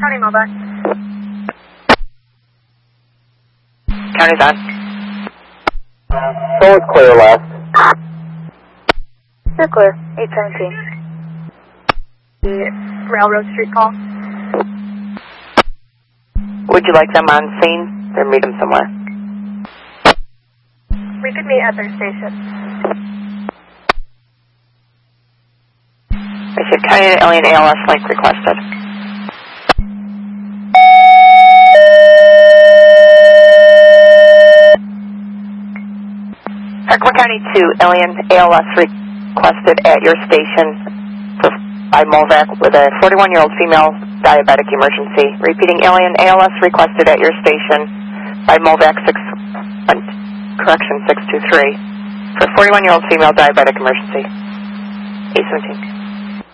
County Movac. County's on. So it's clear left. You're clear. 817. The Railroad Street call. Would you like them on scene or meet them somewhere? We could meet at their station. I said County to Alien ALS link requested. Parkland County 2, Alien ALS requested at your station by Movac with a 41-year-old female diabetic emergency. Repeating, Alien ALS requested at your station by Movac 623 for 41-year-old female diabetic emergency. 817.